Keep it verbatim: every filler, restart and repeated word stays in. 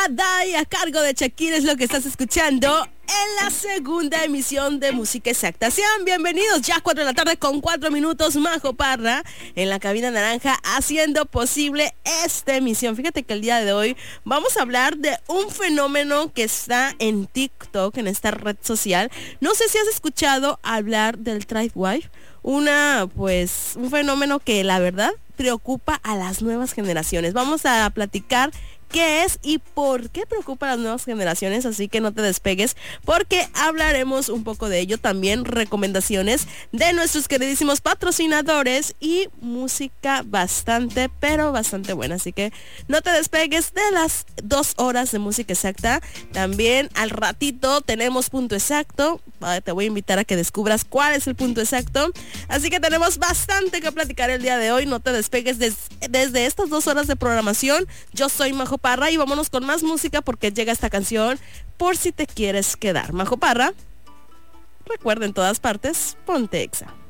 Day a cargo de Shakira es lo que estás escuchando en la segunda emisión de Música Exacta. Sean bienvenidos, ya cuatro de la tarde con cuatro minutos, Majo Parra en la cabina naranja haciendo posible esta emisión. Fíjate que el día de hoy vamos a hablar de un fenómeno que está en TikTok, en esta red social. No sé si has escuchado hablar del Tradwife, una pues un fenómeno que la verdad preocupa a las nuevas generaciones. Vamos a platicar qué es y por qué preocupa a las nuevas generaciones, así que no te despegues porque hablaremos un poco de ello. También recomendaciones de nuestros queridísimos patrocinadores y música bastante, pero bastante buena, así que no te despegues de las dos horas de Música Exacta. También al ratito tenemos Punto Exacto. Te voy a invitar a que descubras cuál es el punto exacto, así que tenemos bastante que platicar el día de hoy. No te despegues des- desde estas dos horas de programación. Yo soy Majo Parra y vámonos con más música porque llega esta canción Por si te quieres quedar. Majo Parra, recuerda, en todas partes, ponte Exa.